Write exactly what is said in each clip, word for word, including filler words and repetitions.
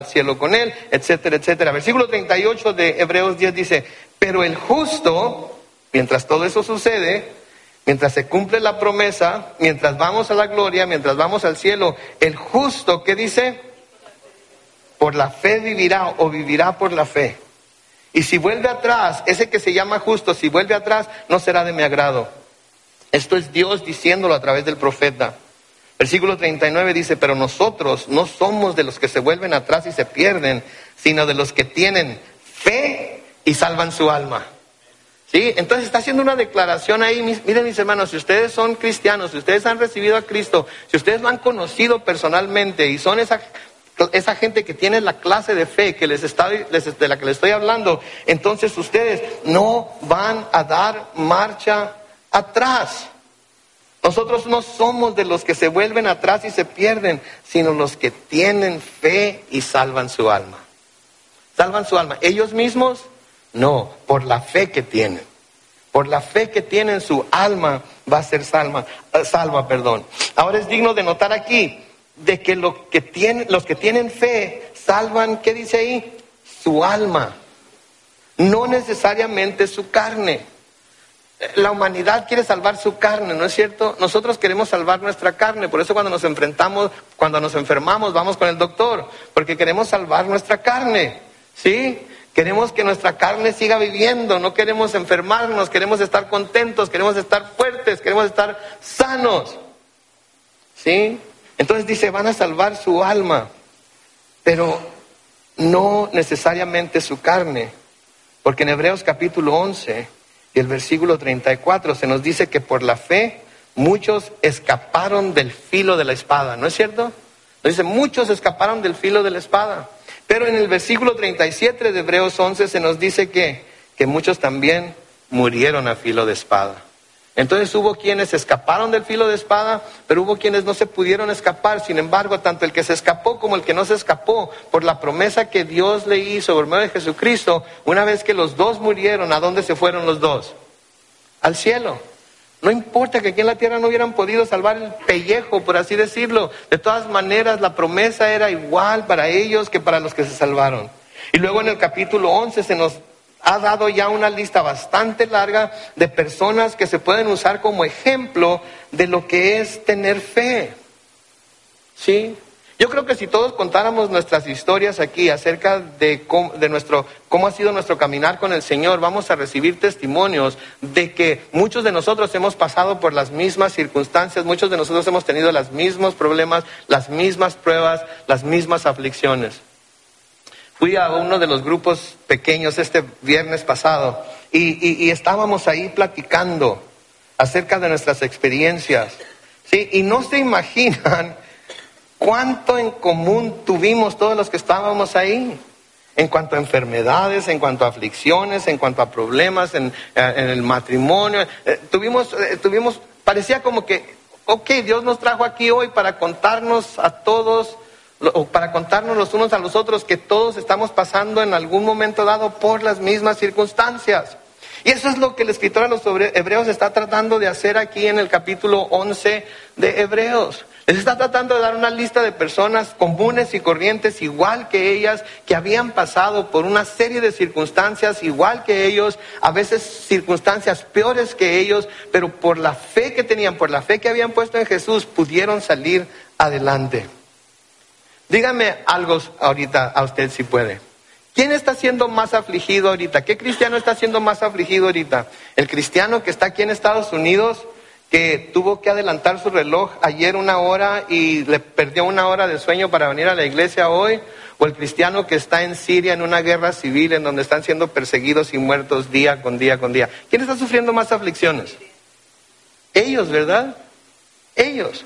cielo con él, etcétera, etcétera. Versículo treinta y ocho de Hebreos diez dice, pero el justo, mientras todo eso sucede, mientras se cumple la promesa, mientras vamos a la gloria, mientras vamos al cielo, el justo, ¿qué dice? Por la fe vivirá o vivirá por la fe. Y si vuelve atrás, ese que se llama justo, si vuelve atrás, no será de mi agrado. Esto es Dios diciéndolo a través del profeta. Versículo treinta y nueve dice, pero nosotros no somos de los que se vuelven atrás y se pierden, sino de los que tienen fe y salvan su alma. ¿Sí? Entonces está haciendo una declaración ahí. Miren, mis hermanos, si ustedes son cristianos, si ustedes han recibido a Cristo, si ustedes lo han conocido personalmente y son esa, esa gente que tiene la clase de fe que les está, les, de la que les estoy hablando, entonces ustedes no van a dar marcha atrás. Nosotros no somos de los que se vuelven atrás y se pierden, sino los que tienen fe y salvan su alma. ¿Salvan su alma ellos mismos? No, por la fe que tienen. Por la fe que tienen, su alma va a ser salva, salva, perdón. Ahora es digno de notar aquí de que, lo que tienen, los que tienen fe salvan, ¿qué dice ahí? Su alma, no necesariamente su carne. La humanidad quiere salvar su carne, ¿no es cierto? Nosotros queremos salvar nuestra carne, por eso cuando nos enfrentamos, cuando nos enfermamos, vamos con el doctor, porque queremos salvar nuestra carne, ¿sí? Queremos que nuestra carne siga viviendo, no queremos enfermarnos, queremos estar contentos, queremos estar fuertes, queremos estar sanos, ¿sí? Entonces dice, van a salvar su alma, pero no necesariamente su carne, porque en Hebreos capítulo once... y el versículo treinta y cuatro se nos dice que por la fe muchos escaparon del filo de la espada, ¿no es cierto? Nos dice, muchos escaparon del filo de la espada. Pero en el versículo treinta y siete de Hebreos once se nos dice que, que muchos también murieron a filo de espada. Entonces hubo quienes escaparon del filo de espada, pero hubo quienes no se pudieron escapar. Sin embargo, tanto el que se escapó como el que no se escapó, por la promesa que Dios le hizo por medio de Jesucristo, una vez que los dos murieron, ¿a dónde se fueron los dos? Al cielo. No importa que aquí en la tierra no hubieran podido salvar el pellejo, por así decirlo. De todas maneras, la promesa era igual para ellos que para los que se salvaron. Y luego en el capítulo once se nos ha dado ya una lista bastante larga de personas que se pueden usar como ejemplo de lo que es tener fe. ¿Sí? Yo creo que si todos contáramos nuestras historias aquí acerca de cómo, de nuestro, cómo ha sido nuestro caminar con el Señor, vamos a recibir testimonios de que muchos de nosotros hemos pasado por las mismas circunstancias, muchos de nosotros hemos tenido los mismos problemas, las mismas pruebas, las mismas aflicciones. Fui a uno de los grupos pequeños este viernes pasado y, y, y estábamos ahí platicando acerca de nuestras experiencias, ¿sí? Y no se imaginan cuánto en común tuvimos todos los que estábamos ahí, en cuanto a enfermedades, en cuanto a aflicciones, en cuanto a problemas en, en el matrimonio. Eh, tuvimos, eh, tuvimos, parecía como que, ok, Dios nos trajo aquí hoy para contarnos a todos, o para contarnos los unos a los otros que todos estamos pasando en algún momento dado por las mismas circunstancias. Y eso es lo que el escritor a los Hebreos está tratando de hacer aquí en el capítulo once de Hebreos. Les está tratando de dar una lista de personas comunes y corrientes, igual que ellas, que habían pasado por una serie de circunstancias, igual que ellos, a veces circunstancias peores que ellos, pero por la fe que tenían, por la fe que habían puesto en Jesús, pudieron salir adelante. Dígame algo ahorita a usted si puede. ¿Quién está siendo más afligido ahorita? ¿Qué cristiano está siendo más afligido ahorita? ¿El cristiano que está aquí en Estados Unidos, que tuvo que adelantar su reloj ayer una hora y le perdió una hora de sueño para venir a la iglesia hoy? ¿O el cristiano que está en Siria en una guerra civil en donde están siendo perseguidos y muertos día con día con día? ¿Quién está sufriendo más aflicciones? Ellos, ¿verdad? Ellos.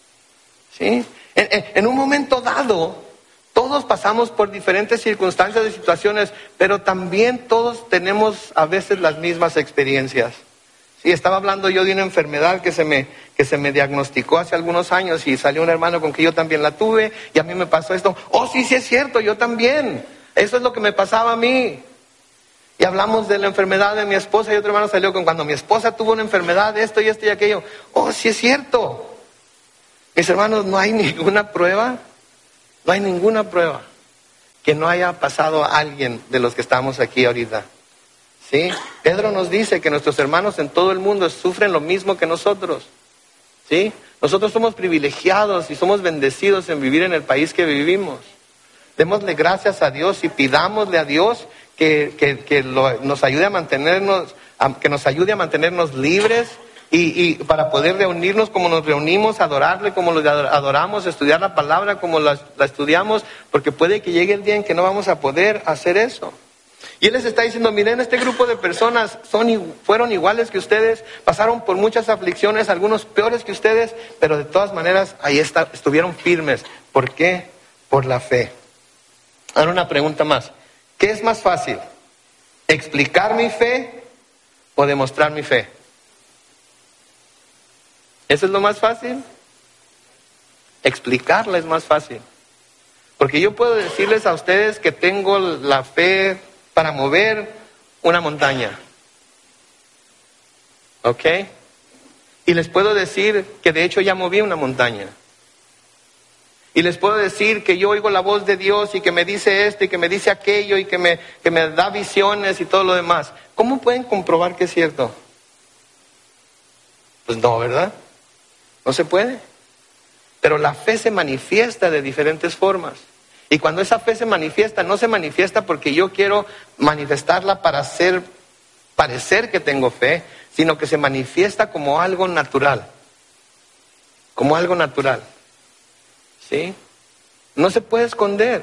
¿Sí? En, en, en un momento dado, todos pasamos por diferentes circunstancias y situaciones, pero también todos tenemos a veces las mismas experiencias. Sí, estaba hablando yo de una enfermedad que se me, que se me diagnosticó hace algunos años y salió un hermano con que yo también la tuve y a mí me pasó esto. Oh, sí, sí es cierto, yo también. Eso es lo que me pasaba a mí. Y hablamos de la enfermedad de mi esposa y otro hermano salió con cuando mi esposa tuvo una enfermedad de esto y esto y aquello. Oh, sí es cierto. Mis hermanos, no hay ninguna prueba, no hay ninguna prueba que no haya pasado a alguien de los que estamos aquí ahorita. ¿Sí? Pedro nos dice que nuestros hermanos en todo el mundo sufren lo mismo que nosotros. ¿Sí? Nosotros somos privilegiados y somos bendecidos en vivir en el país que vivimos. Démosle gracias a Dios y pidámosle a Dios que, que, que lo, nos ayude a mantenernos, a, que nos ayude a mantenernos libres y, y para poder reunirnos como nos reunimos, adorarle como lo adoramos, estudiar la palabra como la, la estudiamos, porque puede que llegue el día en que no vamos a poder hacer eso. Y Él les está diciendo, miren, este grupo de personas son, fueron iguales que ustedes, pasaron por muchas aflicciones, algunos peores que ustedes, pero de todas maneras ahí está, estuvieron firmes. ¿Por qué? Por la fe. Ahora una pregunta más. ¿Qué es más fácil? ¿Explicar mi fe o demostrar mi fe? ¿Eso es lo más fácil? Explicarla es más fácil. Porque yo puedo decirles a ustedes que tengo la fe para mover una montaña. ¿Ok? Y les puedo decir que de hecho ya moví una montaña. Y les puedo decir que yo oigo la voz de Dios y que me dice esto y que me dice aquello y que me, que me da visiones y todo lo demás. ¿Cómo pueden comprobar que es cierto? Pues no, ¿verdad? No se puede. Pero la fe se manifiesta de diferentes formas. Y cuando esa fe se manifiesta, no se manifiesta porque yo quiero manifestarla para hacer parecer que tengo fe, sino que se manifiesta como algo natural. Como algo natural. ¿Sí? No se puede esconder.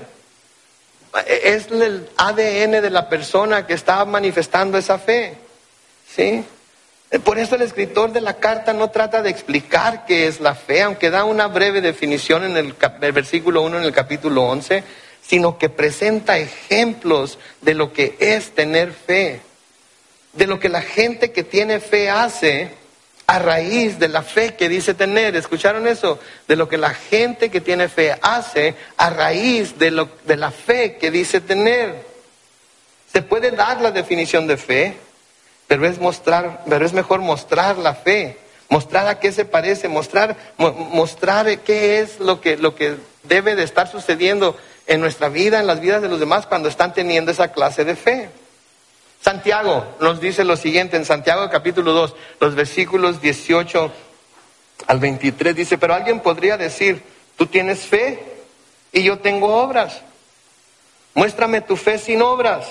Es el A D N de la persona que está manifestando esa fe. ¿Sí? Por eso el escritor de la carta no trata de explicar qué es la fe, aunque da una breve definición en el, cap- el versículo uno en el capítulo once, sino que presenta ejemplos de lo que es tener fe, de lo que la gente que tiene fe hace a raíz de la fe que dice tener. ¿Escucharon eso? De lo que la gente que tiene fe hace a raíz de, lo, de la fe que dice tener. Se puede dar la definición de fe, pero es mostrar, pero es mejor mostrar la fe, mostrar a qué se parece, mostrar, mo, mostrar qué es lo que, lo que debe de estar sucediendo en nuestra vida, en las vidas de los demás cuando están teniendo esa clase de fe. Santiago nos dice lo siguiente en Santiago capítulo dos, los versículos dieciocho al veintitrés, dice, pero alguien podría decir, tú tienes fe y yo tengo obras. Muéstrame tu fe sin obras.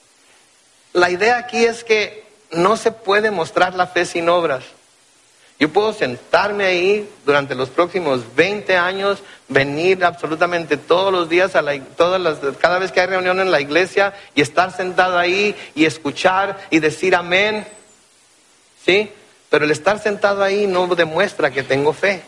La idea aquí es que no se puede mostrar la fe sin obras. Yo puedo sentarme ahí durante los próximos veinte años, venir absolutamente todos los días, a la, todas las, cada vez que hay reunión en la iglesia, y estar sentado ahí y escuchar y decir amén. ¿Sí? Pero el estar sentado ahí no demuestra que tengo fe.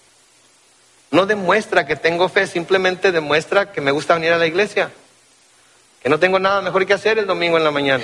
No demuestra que tengo fe, simplemente demuestra que me gusta venir a la iglesia. Que no tengo nada mejor que hacer el domingo en la mañana.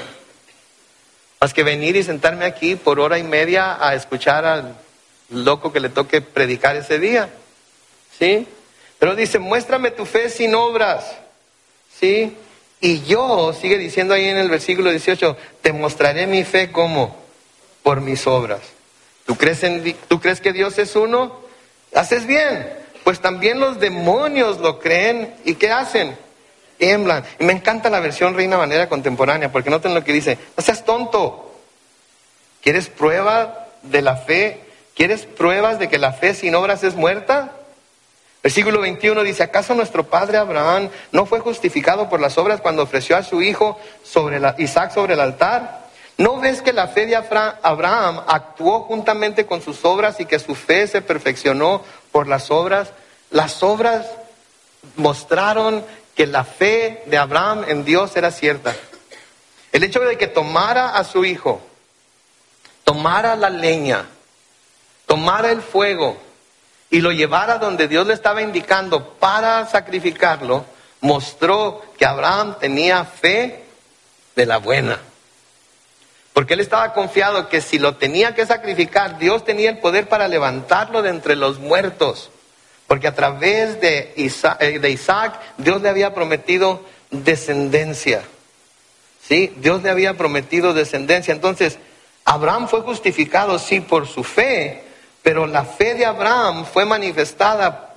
Más que venir y sentarme aquí por hora y media a escuchar al loco que le toque predicar ese día. ¿Sí? Pero dice, muéstrame tu fe sin obras. ¿Sí? Y yo, sigue diciendo ahí en el versículo dieciocho, te mostraré mi fe como por mis obras. ¿Tú crees, en, ¿Tú crees que Dios es uno? Haces bien. Pues también los demonios lo creen. ¿Y qué hacen? Tiemblan. Y me encanta la versión Reina Valera contemporánea, porque noten lo que dice, no seas tonto. ¿Quieres prueba de la fe? ¿Quieres pruebas de que la fe sin obras es muerta? Versículo veintiuno dice, ¿acaso nuestro padre Abraham no fue justificado por las obras cuando ofreció a su hijo sobre la, Isaac sobre el altar? ¿No ves que la fe de Abraham actuó juntamente con sus obras y que su fe se perfeccionó por las obras? Las obras mostraron que la fe de Abraham en Dios era cierta. El hecho de que tomara a su hijo, tomara la leña, tomara el fuego y lo llevara donde Dios le estaba indicando para sacrificarlo, mostró que Abraham tenía fe de la buena. Porque él estaba confiado que si lo tenía que sacrificar, Dios tenía el poder para levantarlo de entre los muertos. Porque a través de Isaac, de Isaac, Dios le había prometido descendencia. ¿Sí? Dios le había prometido descendencia. Entonces, Abraham fue justificado, sí, por su fe, pero la fe de Abraham fue manifestada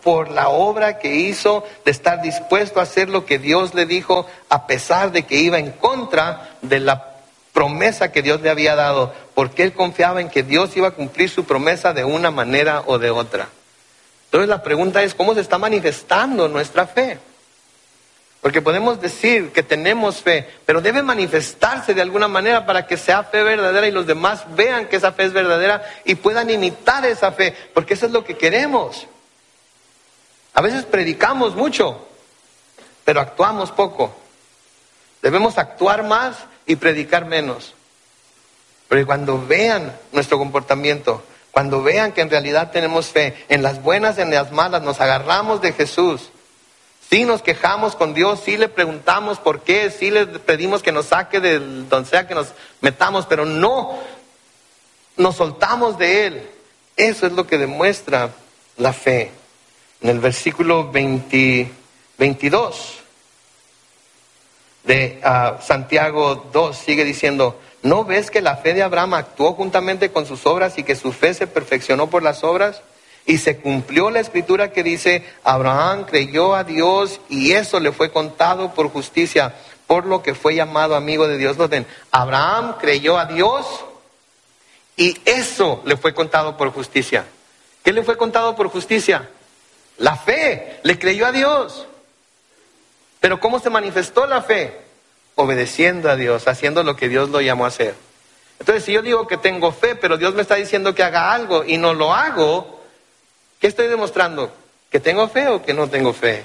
por la obra que hizo, de estar dispuesto a hacer lo que Dios le dijo, a pesar de que iba en contra de la promesa que Dios le había dado, porque él confiaba en que Dios iba a cumplir su promesa de una manera o de otra. Entonces la pregunta es, ¿cómo se está manifestando nuestra fe? Porque podemos decir que tenemos fe, pero debe manifestarse de alguna manera para que sea fe verdadera y los demás vean que esa fe es verdadera y puedan imitar esa fe, porque eso es lo que queremos. A veces predicamos mucho, pero actuamos poco. Debemos actuar más y predicar menos. Pero cuando vean nuestro comportamiento, cuando vean que en realidad tenemos fe, en las buenas y en las malas, nos agarramos de Jesús, sí nos quejamos con Dios, sí le preguntamos por qué, sí le pedimos que nos saque de donde sea que nos metamos, pero no nos soltamos de Él. Eso es lo que demuestra la fe. En el versículo veinte, veintidós de uh, Santiago dos sigue diciendo, ¿no ves que la fe de Abraham actuó juntamente con sus obras y que su fe se perfeccionó por las obras? Y se cumplió la escritura que dice, Abraham creyó a Dios y eso le fue contado por justicia, por lo que fue llamado amigo de Dios. Noten, Abraham creyó a Dios y eso le fue contado por justicia. ¿Qué le fue contado por justicia? La fe, le creyó a Dios. Pero ¿cómo se manifestó la fe? Obedeciendo a Dios, haciendo lo que Dios lo llamó a hacer. Entonces, si yo digo que tengo fe, pero Dios me está diciendo que haga algo y no lo hago, ¿qué estoy demostrando? ¿Que tengo fe o que no tengo fe?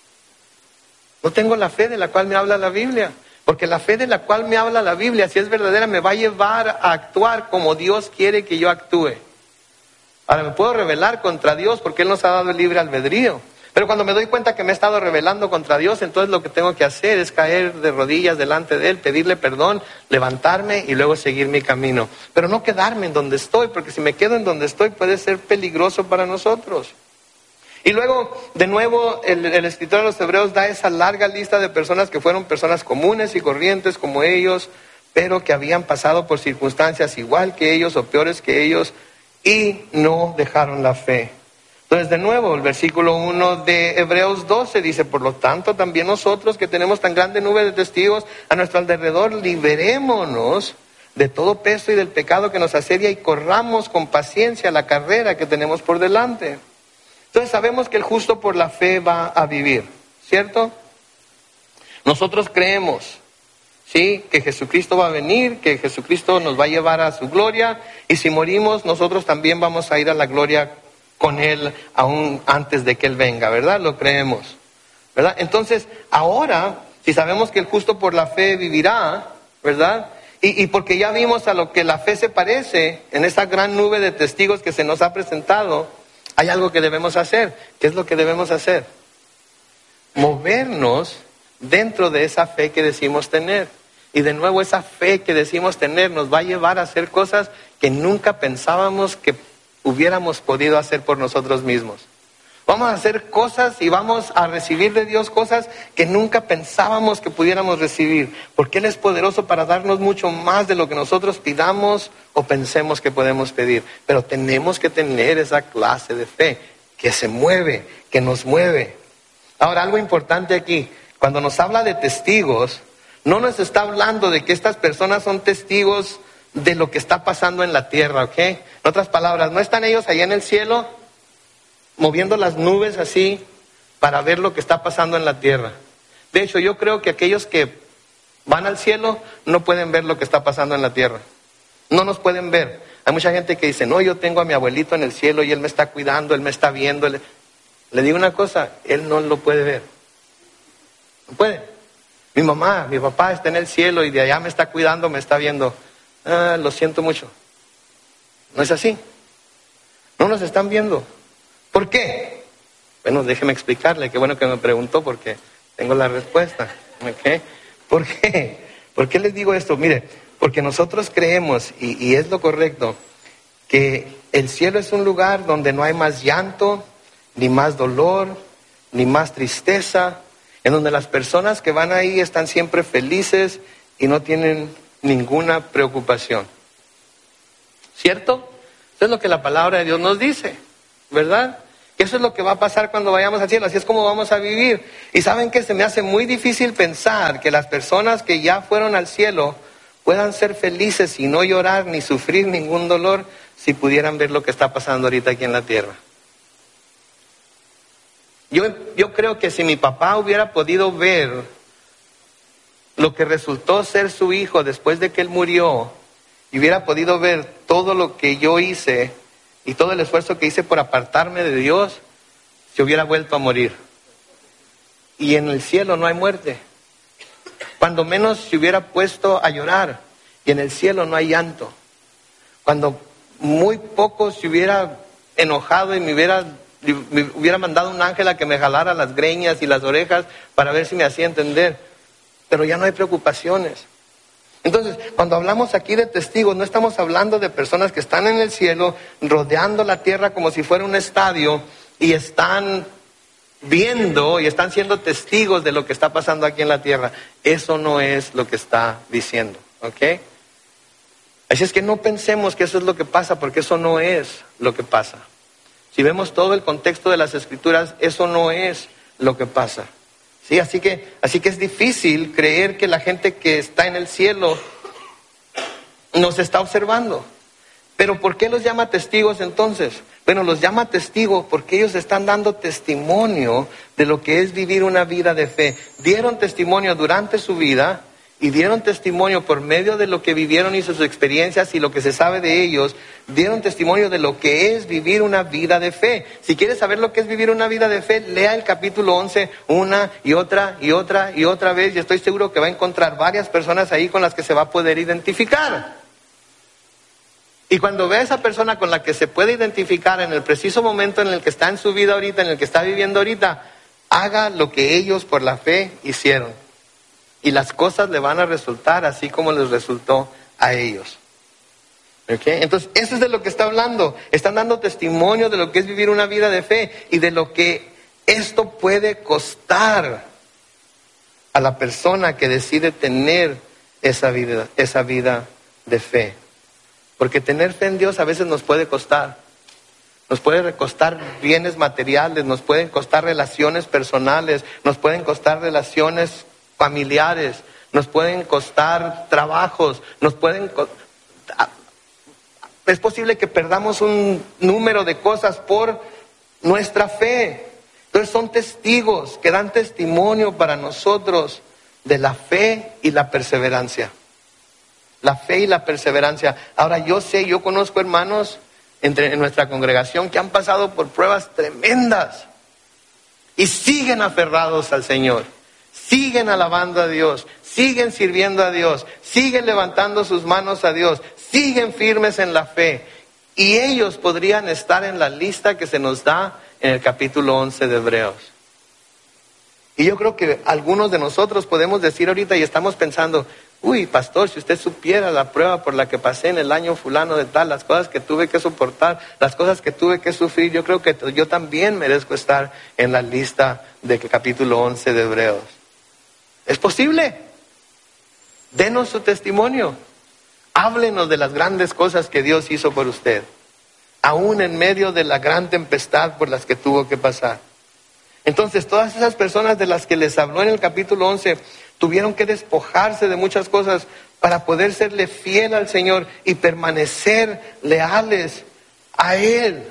No tengo la fe de la cual me habla la Biblia. Porque la fe de la cual me habla la Biblia, si es verdadera, me va a llevar a actuar como Dios quiere que yo actúe. Ahora, me puedo rebelar contra Dios porque Él nos ha dado el libre albedrío. Pero cuando me doy cuenta que me he estado rebelando contra Dios, entonces lo que tengo que hacer es caer de rodillas delante de Él, pedirle perdón, levantarme y luego seguir mi camino. Pero no quedarme en donde estoy, porque si me quedo en donde estoy puede ser peligroso para nosotros. Y luego, de nuevo, el, el escritor de los Hebreos da esa larga lista de personas que fueron personas comunes y corrientes como ellos, pero que habían pasado por circunstancias igual que ellos o peores que ellos y no dejaron la fe. Entonces, de nuevo, el versículo uno de Hebreos doce dice, por lo tanto, también nosotros que tenemos tan grande nube de testigos a nuestro alrededor, liberémonos de todo peso y del pecado que nos asedia y corramos con paciencia la carrera que tenemos por delante. Entonces, sabemos que el justo por la fe va a vivir, ¿cierto? Nosotros creemos, ¿sí?, que Jesucristo va a venir, que Jesucristo nos va a llevar a su gloria y si morimos, nosotros también vamos a ir a la gloria con Él aún antes de que Él venga, ¿verdad? Lo creemos, ¿verdad? Entonces, ahora, si sabemos que el justo por la fe vivirá, ¿verdad? Y, y porque ya vimos a lo que la fe se parece en esa gran nube de testigos que se nos ha presentado, hay algo que debemos hacer. ¿Qué es lo que debemos hacer? Movernos dentro de esa fe que decimos tener. Y de nuevo, esa fe que decimos tener nos va a llevar a hacer cosas que nunca pensábamos que hubiéramos podido hacer por nosotros mismos. Vamos a hacer cosas y vamos a recibir de Dios cosas que nunca pensábamos que pudiéramos recibir, porque Él es poderoso para darnos mucho más de lo que nosotros pidamos o pensemos que podemos pedir. Pero tenemos que tener esa clase de fe que se mueve, que nos mueve. Ahora, algo importante aquí, cuando nos habla de testigos, no nos está hablando de que estas personas son testigos de lo que está pasando en la tierra, ¿ok? En otras palabras, no están ellos allá en el cielo moviendo las nubes así para ver lo que está pasando en la tierra. De hecho, yo creo que aquellos que van al cielo no pueden ver lo que está pasando en la tierra. No nos pueden ver. Hay mucha gente que dice, no, yo tengo a mi abuelito en el cielo y él me está cuidando, él me está viendo. Él... Le digo una cosa, él no lo puede ver. No puede. Mi mamá, mi papá está en el cielo y de allá me está cuidando, me está viendo. Ah, lo siento mucho. No es así. No nos están viendo. ¿Por qué? Bueno, déjeme explicarle. Qué bueno que me preguntó porque tengo la respuesta. ¿Okay? ¿Por qué? ¿Por qué les digo esto? Mire, porque nosotros creemos, y, y es lo correcto, que el cielo es un lugar donde no hay más llanto, ni más dolor, ni más tristeza, en donde las personas que van ahí están siempre felices y no tienen ninguna preocupación. ¿Cierto? Eso es lo que la palabra de Dios nos dice, ¿verdad? Que eso es lo que va a pasar cuando vayamos al cielo, así es como vamos a vivir. Y saben que se me hace muy difícil pensar que las personas que ya fueron al cielo puedan ser felices y no llorar ni sufrir ningún dolor si pudieran ver lo que está pasando ahorita aquí en la tierra. Yo, yo creo que si mi papá hubiera podido ver lo que resultó ser su hijo después de que él murió, y hubiera podido ver todo lo que yo hice y todo el esfuerzo que hice por apartarme de Dios, se hubiera vuelto a morir. Y en el cielo no hay muerte. Cuando menos se hubiera puesto a llorar, y en el cielo no hay llanto. Cuando muy poco se hubiera enojado y me hubiera, me hubiera mandado un ángel a que me jalara las greñas y las orejas para ver si me hacía entender. Pero ya no hay preocupaciones. Entonces, cuando hablamos aquí de testigos, no estamos hablando de personas que están en el cielo, rodeando la tierra como si fuera un estadio, y están viendo y están siendo testigos de lo que está pasando aquí en la tierra. Eso no es lo que está diciendo, ¿ok? Así es que no pensemos que eso es lo que pasa, porque eso no es lo que pasa. Si vemos todo el contexto de las Escrituras, eso no es lo que pasa. Sí, así que, así que es difícil creer que la gente que está en el cielo nos está observando. Pero ¿por qué los llama testigos entonces? Bueno, los llama testigos porque ellos están dando testimonio de lo que es vivir una vida de fe. Dieron testimonio durante su vida y dieron testimonio por medio de lo que vivieron y sus experiencias y lo que se sabe de ellos. Dieron testimonio de lo que es vivir una vida de fe. Si quieres saber lo que es vivir una vida de fe, lea el capítulo once una y otra y otra y otra vez. Y estoy seguro que va a encontrar varias personas ahí con las que se va a poder identificar. Y cuando ve a esa persona con la que se puede identificar en el preciso momento en el que está en su vida ahorita, en el que está viviendo ahorita, haga lo que ellos por la fe hicieron. Y las cosas le van a resultar así como les resultó a ellos. ¿Okay? Entonces, eso es de lo que está hablando. Están dando testimonio de lo que es vivir una vida de fe y de lo que esto puede costar a la persona que decide tener esa vida, esa vida de fe. Porque tener fe en Dios a veces nos puede costar. Nos puede costar bienes materiales, nos pueden costar relaciones personales, nos pueden costar relaciones familiares, nos pueden costar trabajos, nos pueden... co- Es posible que perdamos un número de cosas por nuestra fe. Entonces son testigos que dan testimonio para nosotros de la fe y la perseverancia. La fe y la perseverancia. Ahora yo sé, yo conozco hermanos entre, en nuestra congregación que han pasado por pruebas tremendas y siguen aferrados al Señor, siguen alabando a Dios, siguen sirviendo a Dios, siguen levantando sus manos a Dios, siguen firmes en la fe. Y ellos podrían estar en la lista que se nos da en el capítulo once de Hebreos. Y yo creo que algunos de nosotros podemos decir ahorita y estamos pensando, uy, pastor, si usted supiera la prueba por la que pasé en el año fulano de tal, las cosas que tuve que soportar, las cosas que tuve que sufrir, yo creo que yo también merezco estar en la lista del capítulo once de Hebreos. ¿Es posible? Denos su testimonio. Háblenos de las grandes cosas que Dios hizo por usted, aún en medio de la gran tempestad por las que tuvo que pasar. Entonces, todas esas personas de las que les habló en el capítulo once tuvieron que despojarse de muchas cosas para poder serle fiel al Señor y permanecer leales a Él.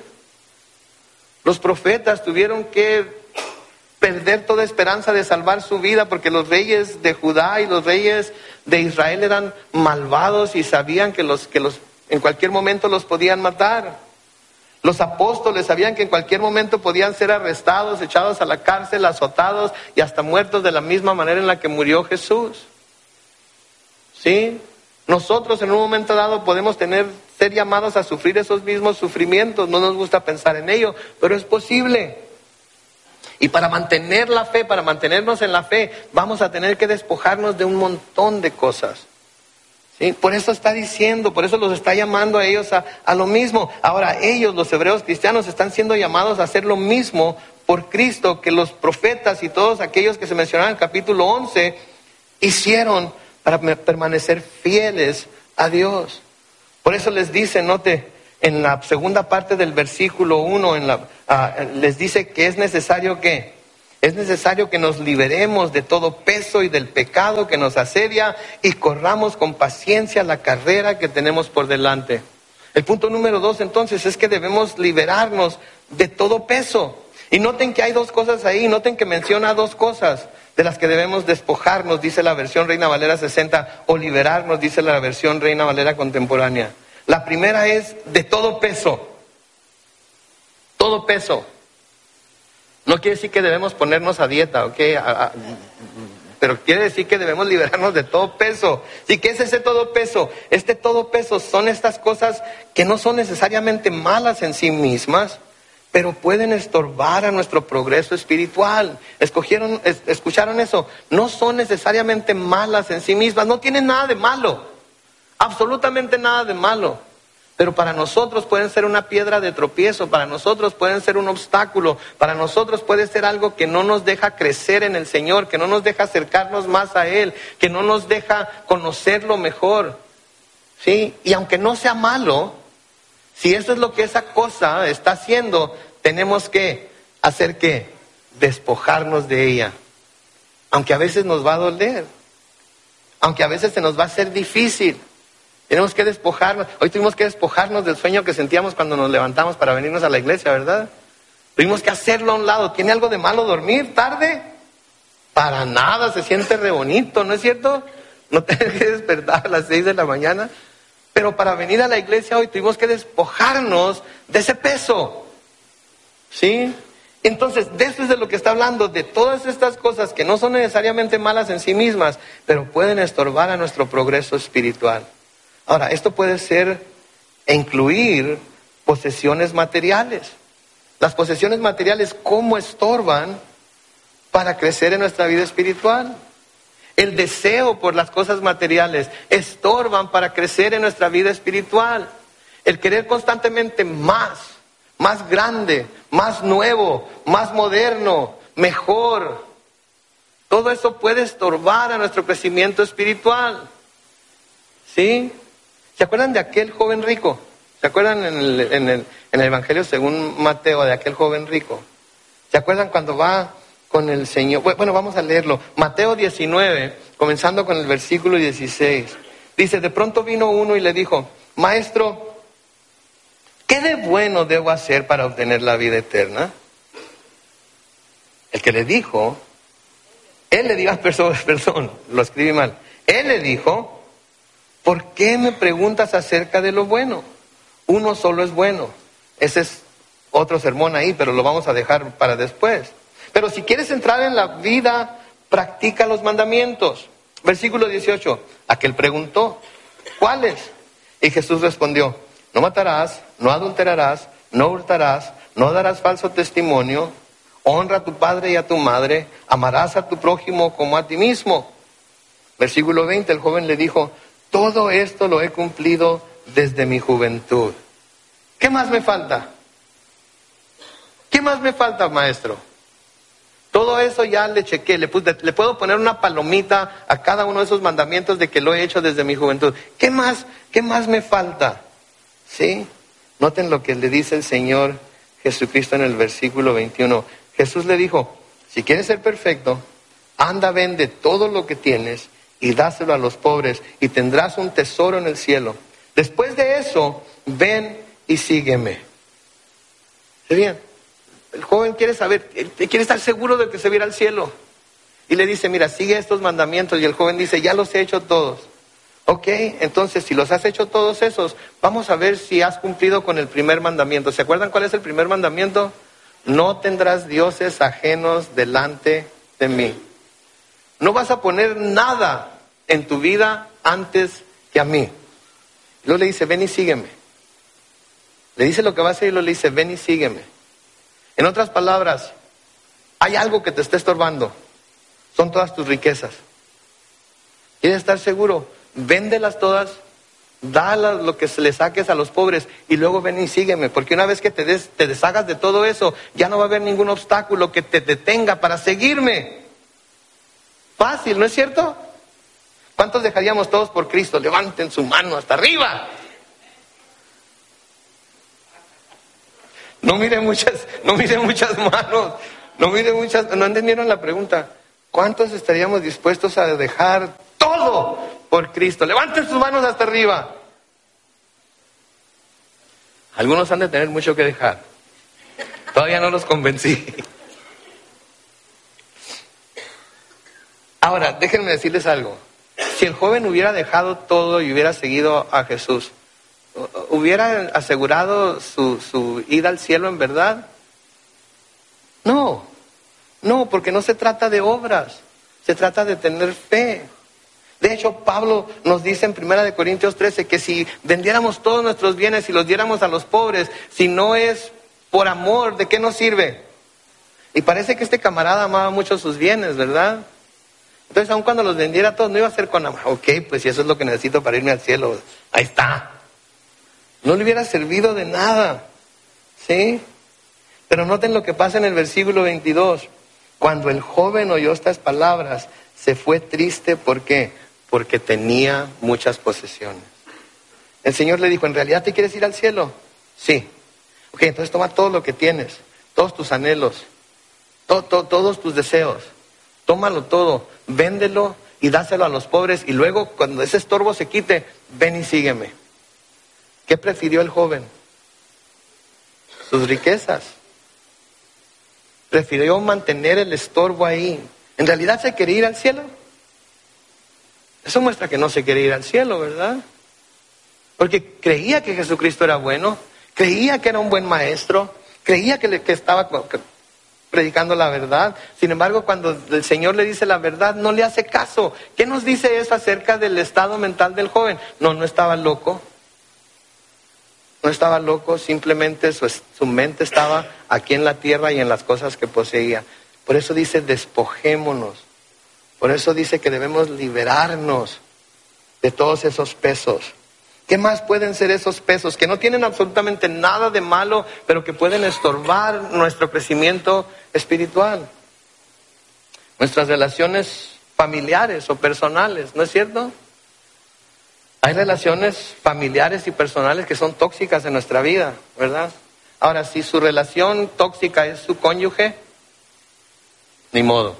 Los profetas tuvieron que perder toda esperanza de salvar su vida porque los reyes de Judá y los reyes de Israel eran malvados y sabían que los que los en cualquier momento los podían matar. Los apóstoles sabían que en cualquier momento podían ser arrestados, echados a la cárcel, azotados y hasta muertos de la misma manera en la que murió Jesús. ¿Sí? Nosotros en un momento dado podemos tener, ser llamados a sufrir esos mismos sufrimientos. No nos gusta pensar en ello, pero es posible. Y para mantener la fe, para mantenernos en la fe, vamos a tener que despojarnos de un montón de cosas. ¿Sí? Por eso está diciendo, por eso los está llamando a ellos a, a lo mismo. Ahora ellos, los hebreos cristianos, están siendo llamados a hacer lo mismo por Cristo que los profetas y todos aquellos que se mencionaron en el capítulo once hicieron para permanecer fieles a Dios. Por eso les dice, note, en la segunda parte del versículo uno, en la, uh, les dice que es necesario que, es necesario que nos liberemos de todo peso y del pecado que nos asedia y corramos con paciencia la carrera que tenemos por delante. El punto número dos entonces es que debemos liberarnos de todo peso. Y noten que hay dos cosas ahí, noten que menciona dos cosas de las que debemos despojarnos, dice la versión Reina Valera sesenta, o liberarnos, dice la versión Reina Valera contemporánea. La primera es de todo peso, todo peso. No quiere decir que debemos ponernos a dieta, ¿ok? A, a, pero quiere decir que debemos liberarnos de todo peso. ¿Sí? ¿Qué es ese todo peso? Este todo peso son estas cosas que no son necesariamente malas en sí mismas, pero pueden estorbar a nuestro progreso espiritual. ¿Escogieron, es, ¿Escucharon eso? No son necesariamente malas en sí mismas, no tienen nada de malo, absolutamente nada de malo. Pero para nosotros pueden ser una piedra de tropiezo, para nosotros pueden ser un obstáculo, para nosotros puede ser algo que no nos deja crecer en el Señor, que no nos deja acercarnos más a Él, que no nos deja conocerlo mejor. ¿Sí? Y aunque no sea malo, si eso es lo que esa cosa está haciendo, tenemos que hacer ¿qué? Despojarnos de ella. Aunque a veces nos va a doler, aunque a veces se nos va a hacer difícil. Tenemos que despojarnos. Hoy tuvimos que despojarnos del sueño que sentíamos cuando nos levantamos para venirnos a la iglesia, ¿verdad? Tuvimos que hacerlo a un lado. ¿Tiene algo de malo dormir tarde? Para nada, se siente re bonito, ¿no es cierto? No tener que despertar a las seis de la mañana. Pero para venir a la iglesia hoy tuvimos que despojarnos de ese peso. ¿Sí? Entonces, de eso es de lo que está hablando, de todas estas cosas que no son necesariamente malas en sí mismas, pero pueden estorbar a nuestro progreso espiritual. Ahora, esto puede ser e incluir posesiones materiales. Las posesiones materiales, ¿cómo estorban para crecer en nuestra vida espiritual? El deseo por las cosas materiales estorban para crecer en nuestra vida espiritual. El querer constantemente más, más grande, más nuevo, más moderno, mejor. Todo eso puede estorbar a nuestro crecimiento espiritual. ¿Sí? ¿Se acuerdan de aquel joven rico? ¿Se acuerdan en el, en el, en el Evangelio según Mateo de aquel joven rico? ¿Se acuerdan cuando va con el Señor? Bueno, vamos a leerlo. Mateo diecinueve, comenzando con el versículo dieciséis. Dice, de pronto vino uno y le dijo, Maestro, ¿qué de bueno debo hacer para obtener la vida eterna? El que le dijo, él le dijo, perdón, perdón, lo escribí mal. Él le dijo, ¿por qué me preguntas acerca de lo bueno? Uno solo es bueno. Ese es otro sermón ahí, pero lo vamos a dejar para después. Pero si quieres entrar en la vida, practica los mandamientos. Versículo dieciocho. Aquel preguntó, ¿cuáles? Y Jesús respondió, no matarás, no adulterarás, no hurtarás, no darás falso testimonio, honra a tu padre y a tu madre, amarás a tu prójimo como a ti mismo. Versículo veinte, el joven le dijo, todo esto lo he cumplido desde mi juventud. ¿Qué más me falta? ¿Qué más me falta, maestro? Todo eso ya le chequé, le, puse, le puedo poner una palomita a cada uno de esos mandamientos de que lo he hecho desde mi juventud. ¿Qué más, qué más me falta? ¿Sí? Noten lo que le dice el Señor Jesucristo en el versículo veintiuno. Jesús le dijo, si quieres ser perfecto, anda, vende todo lo que tienes y dáselo a los pobres y tendrás un tesoro en el cielo. Después de eso, ven y sígueme. ¿Sí bien? El joven quiere saber, él quiere estar seguro de que se va a ir al cielo. Y le dice, mira, sigue estos mandamientos. Y el joven dice, ya los he hecho todos. Ok, entonces si los has hecho todos esos, vamos a ver si has cumplido con el primer mandamiento. ¿Se acuerdan cuál es el primer mandamiento? No tendrás dioses ajenos delante de mí. No vas a poner nada en tu vida antes que a mí. Luego le dice, ven y sígueme. Le dice lo que va a hacer y luego le dice, ven y sígueme. En otras palabras, hay algo que te está estorbando. Son todas tus riquezas. ¿Quieres estar seguro? Véndelas todas, dalas lo que se le saques a los pobres y luego ven y sígueme. Porque una vez que te, des, te deshagas de todo eso, ya no va a haber ningún obstáculo que te detenga para seguirme. Fácil, ¿no es cierto? ¿Cuántos dejaríamos todos por Cristo? Levanten su mano hasta arriba. No mire muchas, no mire muchas manos, no mire muchas, no entendieron la pregunta. ¿Cuántos estaríamos dispuestos a dejar todo por Cristo? Levanten sus manos hasta arriba. Algunos han de tener mucho que dejar. Todavía no los convencí. Ahora, déjenme decirles algo. Si el joven hubiera dejado todo y hubiera seguido a Jesús, ¿hubiera asegurado su, su ida al cielo en verdad? No, no, porque no se trata de obras, se trata de tener fe. De hecho, Pablo nos dice en primera de Corintios trece que si vendiéramos todos nuestros bienes y los diéramos a los pobres, si no es por amor, ¿de qué nos sirve? Y parece que este camarada amaba mucho sus bienes, ¿verdad? Entonces, aun cuando los vendiera todos, no iba a ser con amor. Ok, pues si eso es lo que necesito para irme al cielo, ahí está. No le hubiera servido de nada, ¿sí? Pero noten lo que pasa en el versículo veintidós. Cuando el joven oyó estas palabras, se fue triste. ¿Por qué? Porque tenía muchas posesiones. El Señor le dijo, ¿en realidad te quieres ir al cielo? Sí. Ok, entonces toma todo lo que tienes, todos tus anhelos, to, to, todos tus deseos. Tómalo todo, véndelo y dáselo a los pobres. Y luego, cuando ese estorbo se quite, ven y sígueme. ¿Qué prefirió el joven? Sus riquezas. Prefirió mantener el estorbo ahí. ¿En realidad se quería ir al cielo? Eso muestra que no se quería ir al cielo, ¿verdad? Porque creía que Jesucristo era bueno, creía que era un buen maestro, creía que, le, que estaba que, predicando la verdad. Sin embargo, cuando el Señor le dice la verdad, no le hace caso. ¿Qué nos dice eso acerca del estado mental del joven? No, no estaba loco. No estaba loco, simplemente su, su mente estaba aquí en la tierra y en las cosas que poseía. Por eso dice, despojémonos. Por eso dice que debemos liberarnos de todos esos pesos. ¿Qué más pueden ser esos pesos? Que no tienen absolutamente nada de malo, pero que pueden estorbar nuestro crecimiento espiritual. Nuestras relaciones familiares o personales, ¿no es cierto? Hay relaciones familiares y personales que son tóxicas en nuestra vida, ¿verdad? Ahora, si su relación tóxica es su cónyuge, ni modo.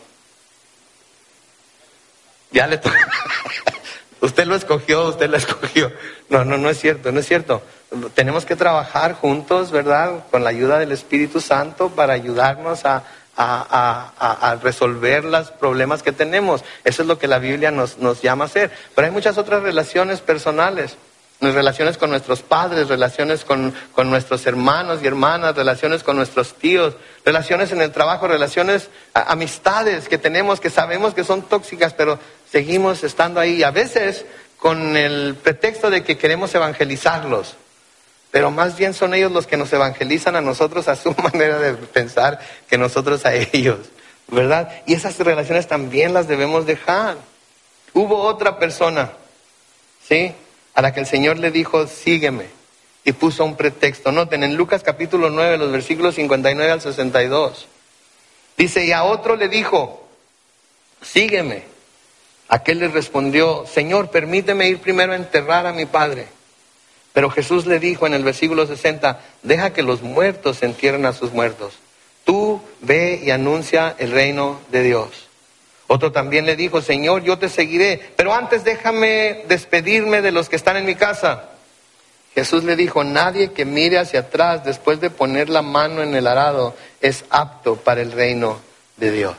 Ya le toca. Usted lo escogió, usted lo escogió. No, no, no es cierto, no es cierto. Tenemos que trabajar juntos, ¿verdad? Con la ayuda del Espíritu Santo para ayudarnos a, a, a, a resolver los problemas que tenemos. Eso es lo que la Biblia nos, nos llama a hacer. Pero hay muchas otras relaciones personales. Relaciones con nuestros padres, relaciones con, con nuestros hermanos y hermanas, relaciones con nuestros tíos, relaciones en el trabajo, relaciones, a, amistades que tenemos que sabemos que son tóxicas, pero seguimos estando ahí. A veces con el pretexto de que queremos evangelizarlos, pero más bien son ellos los que nos evangelizan a nosotros a su manera de pensar que nosotros a ellos, ¿verdad? Y esas relaciones también las debemos dejar. Hubo otra persona, ¿sí?, a la que el Señor le dijo, sígueme, y puso un pretexto. Noten, en Lucas capítulo nueve, los versículos cincuenta y nueve al sesenta y dos, dice, y a otro le dijo, sígueme. Aquel le respondió, Señor, permíteme ir primero a enterrar a mi padre. Pero Jesús le dijo en el versículo sesenta, deja que los muertos entierren a sus muertos. Tú ve y anuncia el reino de Dios. Otro también le dijo, Señor, yo te seguiré, pero antes déjame despedirme de los que están en mi casa. Jesús le dijo, nadie que mire hacia atrás después de poner la mano en el arado es apto para el reino de Dios.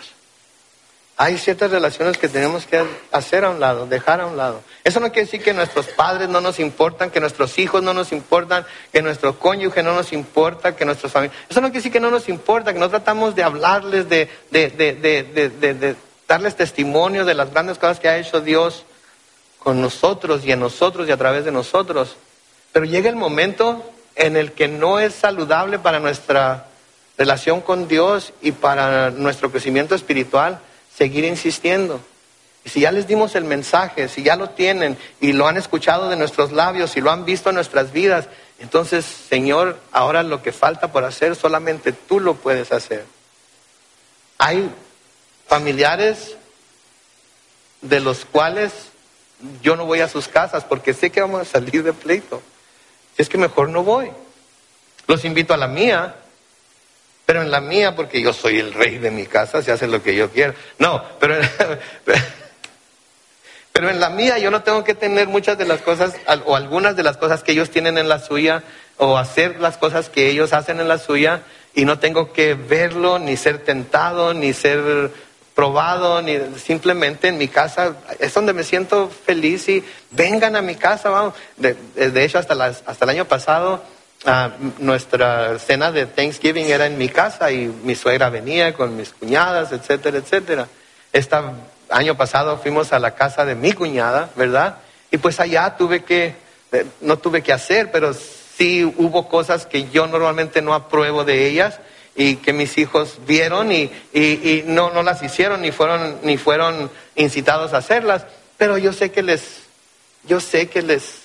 Hay ciertas relaciones que tenemos que hacer a un lado, dejar a un lado. Eso no quiere decir que nuestros padres no nos importan, que nuestros hijos no nos importan, que nuestro cónyuge no nos importa, que nuestros familiares... Eso no quiere decir que no nos importa, que no tratamos de hablarles, de... de, de, de, de, de, de darles testimonio de las grandes cosas que ha hecho Dios con nosotros y en nosotros y a través de nosotros. Pero llega el momento en el que no es saludable para nuestra relación con Dios y para nuestro crecimiento espiritual seguir insistiendo. Y si ya les dimos el mensaje, si ya lo tienen y lo han escuchado de nuestros labios y lo han visto en nuestras vidas, entonces, Señor, ahora lo que falta por hacer solamente tú lo puedes hacer. Hay familiares de los cuales yo no voy a sus casas porque sé que vamos a salir de pleito. Si es que mejor no voy. Los invito a la mía pero en la mía, porque yo soy el rey de mi casa, se hace lo que yo quiero. No, pero en, pero en la mía yo no tengo que tener muchas de las cosas, o algunas de las cosas que ellos tienen en la suya, o hacer las cosas que ellos hacen en la suya, y no tengo que verlo, ni ser tentado, ni ser probado, ni simplemente en mi casa es donde me siento feliz. Y vengan a mi casa, vamos. De, de hecho, hasta, las, hasta el año pasado, uh, nuestra cena de Thanksgiving era en mi casa, y mi suegra venía con mis cuñadas, etcétera, etcétera. Este año pasado fuimos a la casa de mi cuñada, ¿verdad? Y pues allá tuve que, no tuve que hacer, pero sí hubo cosas que yo normalmente no apruebo de ellas, y que mis hijos vieron y, y, y no, no las hicieron, ni fueron, ni fueron incitados a hacerlas. Pero yo sé que les, yo sé que les,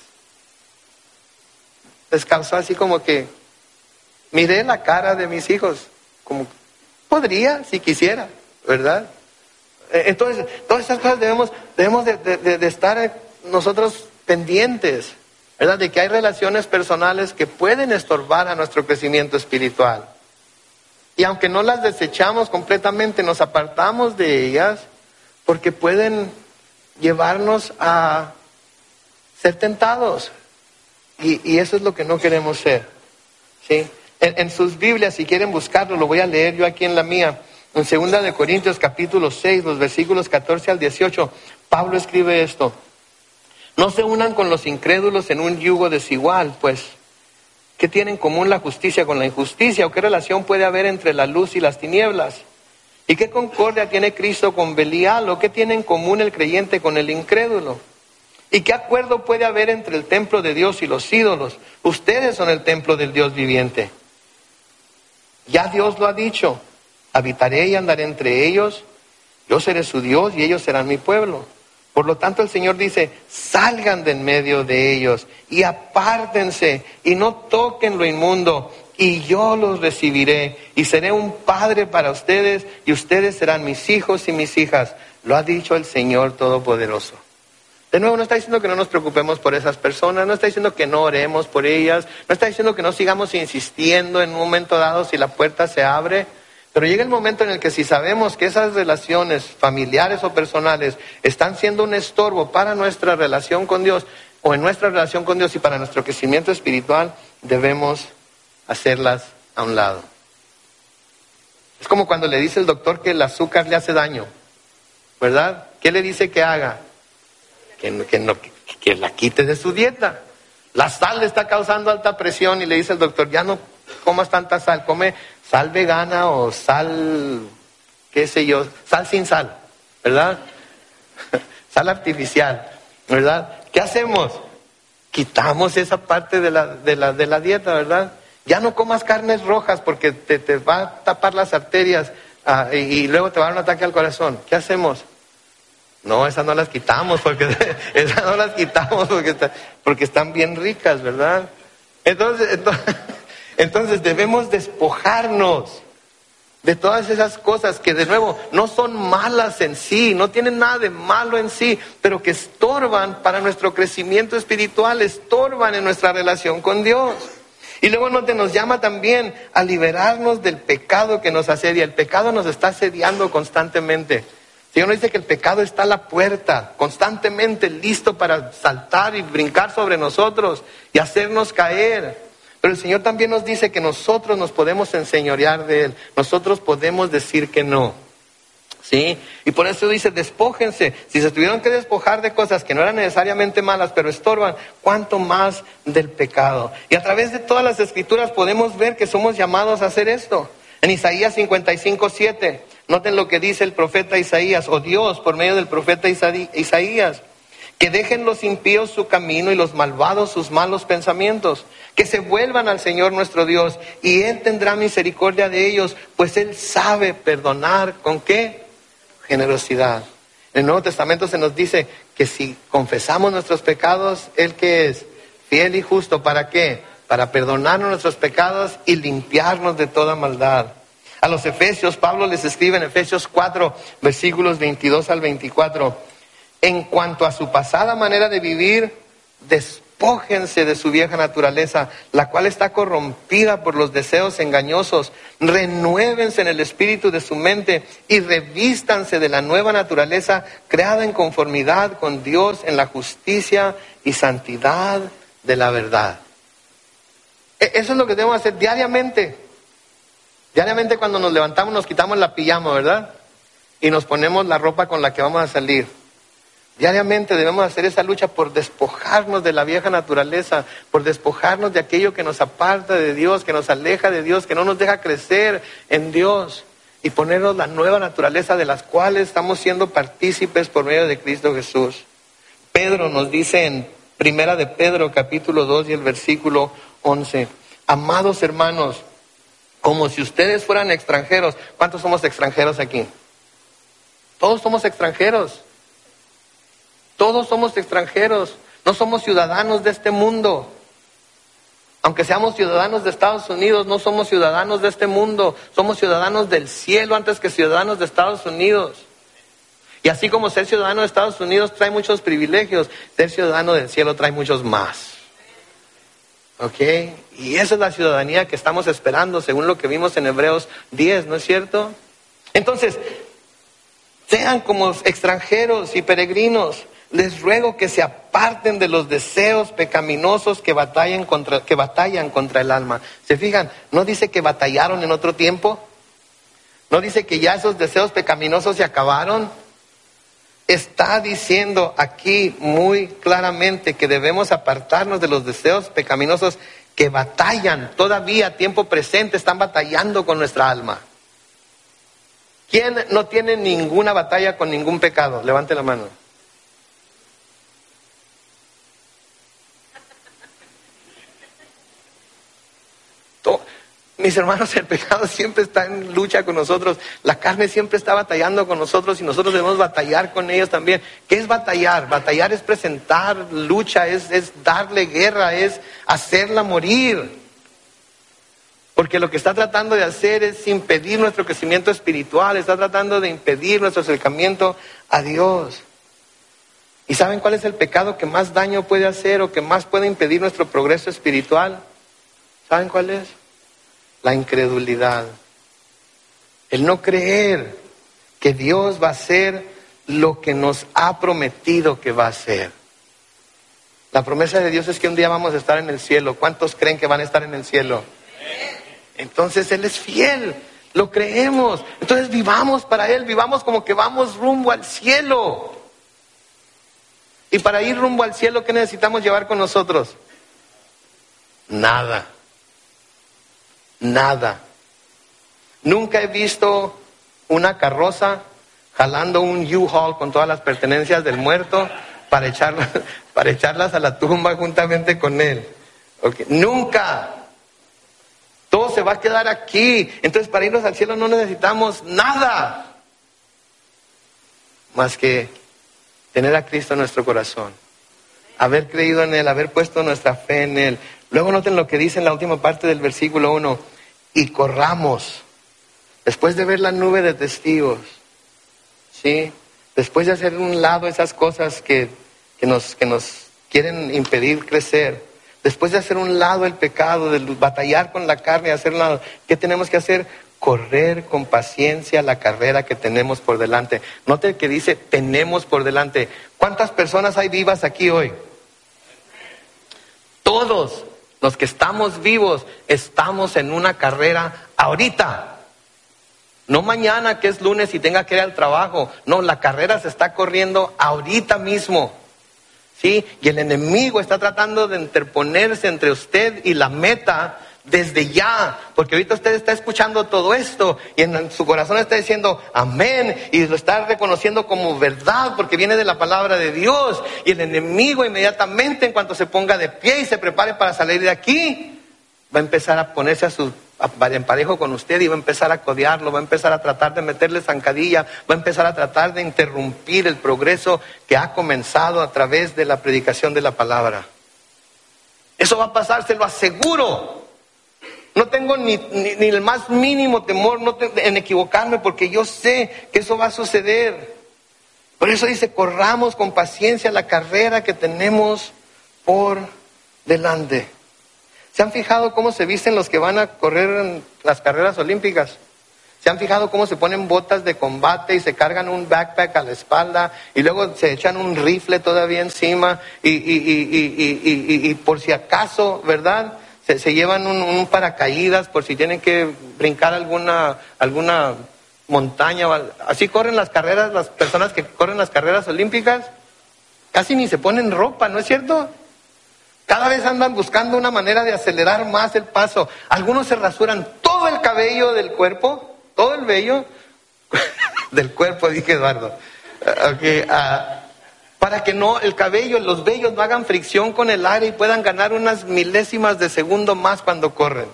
les causó así como que, miré la cara de mis hijos, como, podría, si quisiera, ¿verdad? Entonces, todas esas cosas debemos, debemos de, de, de estar nosotros pendientes, ¿verdad? De que hay relaciones personales que pueden estorbar a nuestro crecimiento espiritual. Y aunque no las desechamos completamente, nos apartamos de ellas, porque pueden llevarnos a ser tentados. Y, y eso es lo que no queremos ser, ¿sí? En, en sus Biblias, si quieren buscarlo, lo voy a leer yo aquí en la mía. En segunda de Corintios capítulo seis, los versículos catorce al dieciocho, Pablo escribe esto: no se unan con los incrédulos en un yugo desigual, pues ¿qué tiene en común la justicia con la injusticia? ¿O qué relación puede haber entre la luz y las tinieblas? ¿Y qué concordia tiene Cristo con Belial? ¿O qué tiene en común el creyente con el incrédulo? ¿Y qué acuerdo puede haber entre el templo de Dios y los ídolos? Ustedes son el templo del Dios viviente. Ya Dios lo ha dicho: habitaré y andaré entre ellos, yo seré su Dios y ellos serán mi pueblo. Por lo tanto, el Señor dice: salgan de en medio de ellos y apártense y no toquen lo inmundo, y yo los recibiré y seré un padre para ustedes, y ustedes serán mis hijos y mis hijas. Lo ha dicho el Señor Todopoderoso. De nuevo, no está diciendo que no nos preocupemos por esas personas, no está diciendo que no oremos por ellas, no está diciendo que no sigamos insistiendo en un momento dado si la puerta se abre. Pero llega el momento en el que, si sabemos que esas relaciones familiares o personales están siendo un estorbo para nuestra relación con Dios, o en nuestra relación con Dios y para nuestro crecimiento espiritual, debemos hacerlas a un lado. Es como cuando le dice el doctor que el azúcar le hace daño, ¿verdad? ¿Qué le dice que haga? Que, que, no, que, que la quite de su dieta. La sal le está causando alta presión, y le dice el doctor: ya no comas tanta sal, come sal vegana o sal, qué sé yo, sal sin sal, ¿verdad? Sal artificial, ¿verdad? ¿Qué hacemos? Quitamos esa parte de la, de la, de la dieta, ¿verdad? Ya no comas carnes rojas porque te, te va a tapar las arterias ah, y, y luego te va a dar un ataque al corazón. ¿Qué hacemos? No, esas no las quitamos porque esas no las quitamos porque, está, porque están bien ricas, ¿verdad? Entonces, entonces, entonces debemos despojarnos de todas esas cosas que, de nuevo, no son malas en sí, no tienen nada de malo en sí, pero que estorban para nuestro crecimiento espiritual, estorban en nuestra relación con Dios. Y luego nos, nos llama también a liberarnos del pecado que nos asedia. El pecado nos está asediando constantemente. El Señor nos dice que el pecado está a la puerta, constantemente listo para saltar y brincar sobre nosotros y hacernos caer. Pero el Señor también nos dice que nosotros nos podemos enseñorear de Él. Nosotros podemos decir que no. ¿Sí? Y por eso dice: despójense. Si se tuvieron que despojar de cosas que no eran necesariamente malas, pero estorban, ¿cuánto más del pecado? Y a través de todas las Escrituras podemos ver que somos llamados a hacer esto. En Isaías cincuenta y cinco, siete, noten lo que dice el profeta Isaías, o Dios por medio del profeta Isaías: que dejen los impíos su camino y los malvados sus malos pensamientos, que se vuelvan al Señor nuestro Dios, y Él tendrá misericordia de ellos, pues Él sabe perdonar. ¿Con qué? Generosidad. En el Nuevo Testamento se nos dice que si confesamos nuestros pecados, Él que es fiel y justo, ¿para qué? Para perdonarnos nuestros pecados y limpiarnos de toda maldad. A los Efesios, Pablo les escribe en Efesios cuatro, versículos veintidós al veinticuatro: en cuanto a su pasada manera de vivir, después despójense de su vieja naturaleza, la cual está corrompida por los deseos engañosos. Renuévense en el espíritu de su mente y revístanse de la nueva naturaleza creada en conformidad con Dios en la justicia y santidad de la verdad. Eso es lo que debemos hacer diariamente. Diariamente cuando nos levantamos nos quitamos la pijama, ¿verdad? Y nos ponemos la ropa con la que vamos a salir. Diariamente debemos hacer esa lucha por despojarnos de la vieja naturaleza, por despojarnos de aquello que nos aparta de Dios, que nos aleja de Dios, que no nos deja crecer en Dios, y ponernos la nueva naturaleza de las cuales estamos siendo partícipes por medio de Cristo Jesús. Pedro nos dice en Primera de Pedro capítulo dos y el versículo once, amados hermanos, como si ustedes fueran extranjeros. ¿Cuántos somos extranjeros aquí? Todos somos extranjeros. Todos somos extranjeros, no somos ciudadanos de este mundo. Aunque seamos ciudadanos de Estados Unidos, no somos ciudadanos de este mundo. Somos ciudadanos del cielo antes que ciudadanos de Estados Unidos. Y así como ser ciudadano de Estados Unidos trae muchos privilegios, ser ciudadano del cielo trae muchos más. ¿Ok? Y esa es la ciudadanía que estamos esperando según lo que vimos en Hebreos diez, ¿no es cierto? Entonces, sean como extranjeros y peregrinos. Les ruego que se aparten de los deseos pecaminosos que batallan contra, que batallan contra el alma. ¿Se fijan? No dice que batallaron en otro tiempo. No dice que ya esos deseos pecaminosos se acabaron. Está diciendo aquí muy claramente que debemos apartarnos de los deseos pecaminosos que batallan. Todavía a tiempo presente están batallando con nuestra alma. ¿Quién no tiene ninguna batalla con ningún pecado? Levante la mano. Mis hermanos, el pecado siempre está en lucha con nosotros. La carne siempre está batallando con nosotros y nosotros debemos batallar con ellos también. ¿Qué es batallar? Batallar es presentar lucha, es, es darle guerra, es hacerla morir. Porque lo que está tratando de hacer es impedir nuestro crecimiento espiritual, está tratando de impedir nuestro acercamiento a Dios. ¿Y saben cuál es el pecado que más daño puede hacer o que más puede impedir nuestro progreso espiritual? ¿Saben cuál es? La incredulidad. El no creer que Dios va a hacer lo que nos ha prometido que va a hacer. La promesa de Dios es que un día vamos a estar en el cielo. ¿Cuántos creen que van a estar en el cielo? Entonces Él es fiel, lo creemos. Entonces vivamos para Él, vivamos como que vamos rumbo al cielo. Y para ir rumbo al cielo, ¿qué necesitamos llevar con nosotros? Nada. Nada. Nunca he visto una carroza jalando un U-Haul con todas las pertenencias del muerto para echarlas, para echarlas a la tumba juntamente con él. Okay. Nunca. Todo se va a quedar aquí. Entonces, para irnos al cielo no necesitamos nada más que tener a Cristo en nuestro corazón, haber creído en Él, haber puesto nuestra fe en Él. Luego noten lo que dice en la última parte del versículo uno. Y corramos, después de ver la nube de testigos, ¿sí? Después de hacer un lado esas cosas que, que, nos, que nos quieren impedir crecer, después de hacer un lado el pecado, de batallar con la carne, hacer un lado, ¿qué tenemos que hacer? Correr con paciencia la carrera que tenemos por delante. Note que dice tenemos por delante. ¿Cuántas personas hay vivas aquí hoy? Todos los que estamos vivos estamos en una carrera ahorita. No mañana que es lunes y tenga que ir al trabajo. No, la carrera se está corriendo ahorita mismo. ¿Sí? Y el enemigo está tratando de interponerse entre usted y la meta desde ya, porque ahorita usted está escuchando todo esto y en su corazón está diciendo amén y lo está reconociendo como verdad porque viene de la palabra de Dios, y el enemigo inmediatamente en cuanto se ponga de pie y se prepare para salir de aquí va a empezar a ponerse a su a, en parejo con usted y va a empezar a codearlo, va a empezar a tratar de meterle zancadilla, va a empezar a tratar de interrumpir el progreso que ha comenzado a través de la predicación de la palabra. Eso va a pasar, se lo aseguro. No tengo ni, ni, ni el más mínimo temor no te, en equivocarme, porque yo sé que eso va a suceder. Por eso dice, corramos con paciencia la carrera que tenemos por delante. ¿Se han fijado cómo se visten los que van a correr en las carreras olímpicas? ¿Se han fijado cómo se ponen botas de combate y se cargan un backpack a la espalda y luego se echan un rifle todavía encima y, y, y, y, y, y, y por si acaso, ¿verdad? Se, se llevan un, un paracaídas por si tienen que brincar alguna, alguna montaña. Así corren las carreras, las personas que corren las carreras olímpicas. Casi ni se ponen ropa, ¿no es cierto? Cada vez andan buscando una manera de acelerar más el paso. Algunos se rasuran todo el cabello del cuerpo. Todo el vello del cuerpo, dije Eduardo, okay, uh, para que no, el cabello, los vellos no hagan fricción con el aire y puedan ganar unas milésimas de segundo más cuando corren.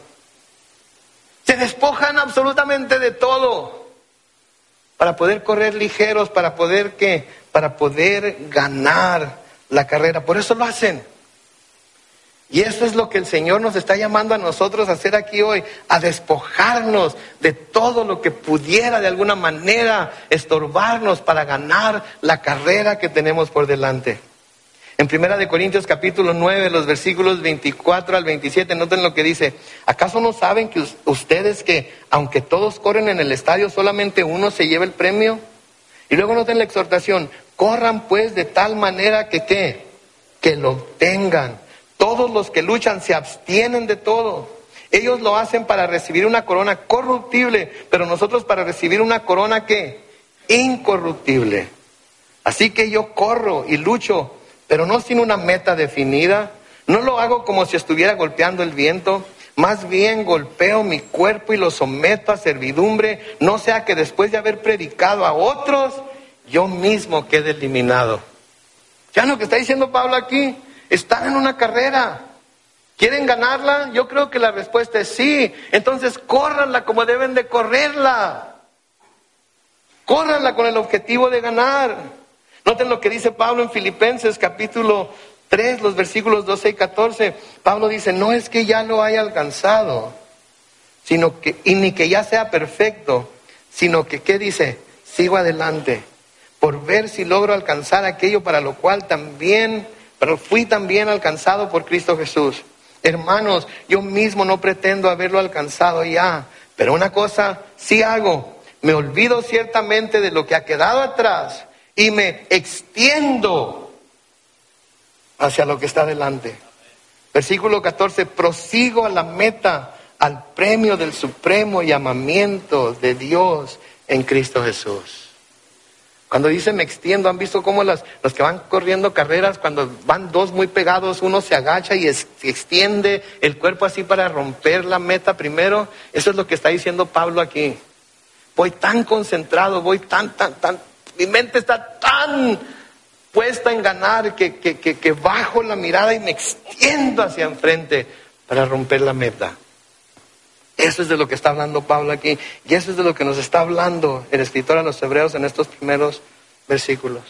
Se despojan absolutamente de todo para poder correr ligeros, para poder ¿qué? Para poder ganar la carrera. Por eso lo hacen. Y eso es lo que el Señor nos está llamando a nosotros a hacer aquí hoy, a despojarnos de todo lo que pudiera de alguna manera estorbarnos para ganar la carrera que tenemos por delante. En Primera de Corintios capítulo nueve, los versículos veinticuatro al veintisiete, noten lo que dice: ¿acaso no saben que ustedes que aunque todos corren en el estadio, solamente uno se lleva el premio? Y luego noten la exhortación: corran pues de tal manera que ¿qué? Que lo obtengan. Todos los que luchan se abstienen de todo. Ellos lo hacen para recibir una corona corruptible, pero nosotros para recibir una corona ¿qué? Incorruptible. Así que yo corro y lucho, pero no sin una meta definida. No lo hago como si estuviera golpeando el viento. Más bien golpeo mi cuerpo y lo someto a servidumbre, no sea que después de haber predicado a otros, yo mismo quede eliminado. ¿Ya lo que está diciendo Pablo aquí? Están en una carrera. ¿Quieren ganarla? Yo creo que la respuesta es sí. Entonces córranla como deben de correrla. Córranla con el objetivo de ganar. Noten lo que dice Pablo en Filipenses capítulo tres, los versículos doce y catorce. Pablo dice: no es que ya lo haya alcanzado, sino que, y ni que ya sea perfecto, sino que, ¿qué dice? Sigo adelante, por ver si logro alcanzar aquello para lo cual también... pero fui también alcanzado por Cristo Jesús. Hermanos, yo mismo no pretendo haberlo alcanzado ya, pero una cosa sí hago: me olvido ciertamente de lo que ha quedado atrás y me extiendo hacia lo que está delante. Versículo catorce: prosigo a la meta, al premio del supremo llamamiento de Dios en Cristo Jesús. Cuando dice me extiendo, ¿han visto cómo las, los que van corriendo carreras, cuando van dos muy pegados, uno se agacha y es, extiende el cuerpo así para romper la meta primero? Eso es lo que está diciendo Pablo aquí. Voy tan concentrado, voy tan, tan, tan, mi mente está tan puesta en ganar que, que, que, que bajo la mirada y me extiendo hacia enfrente para romper la meta. Eso es de lo que está hablando Pablo aquí. Y eso es de lo que nos está hablando el escritor a los Hebreos en estos primeros versículos.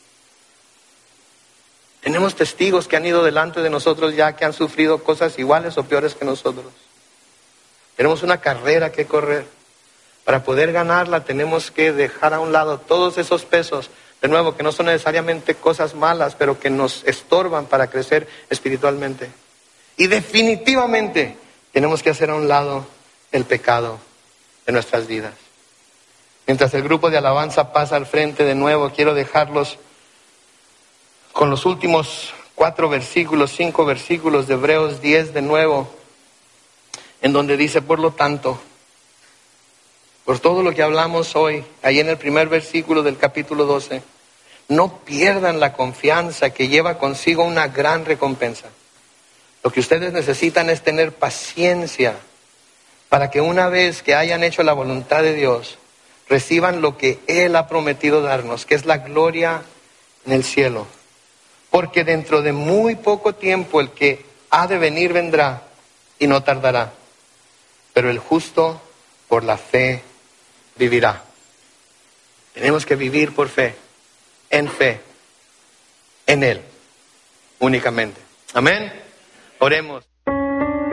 Tenemos testigos que han ido delante de nosotros ya, que han sufrido cosas iguales o peores que nosotros. Tenemos una carrera que correr. Para poder ganarla tenemos que dejar a un lado todos esos pesos, de nuevo, que no son necesariamente cosas malas, pero que nos estorban para crecer espiritualmente. Y definitivamente tenemos que hacer a un lado el pecado de nuestras vidas. Mientras el grupo de alabanza pasa al frente de nuevo, quiero dejarlos con los últimos cuatro versículos, cinco versículos de Hebreos diez de nuevo, en donde dice: por lo tanto, por todo lo que hablamos hoy, ahí en el primer versículo del capítulo doce, no pierdan la confianza que lleva consigo una gran recompensa. Lo que ustedes necesitan es tener paciencia para que una vez que hayan hecho la voluntad de Dios, reciban lo que Él ha prometido darnos, que es la gloria en el cielo. Porque dentro de muy poco tiempo el que ha de venir vendrá y no tardará. Pero el justo por la fe vivirá. Tenemos que vivir por fe, en fe, en Él, únicamente. Amén. Oremos.